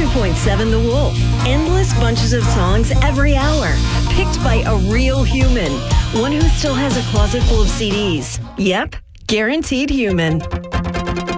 92.7 The Wolf. Endless bunches of songs every hour. Picked by a real human. One who still has a closet full of CDs. Yep, guaranteed human.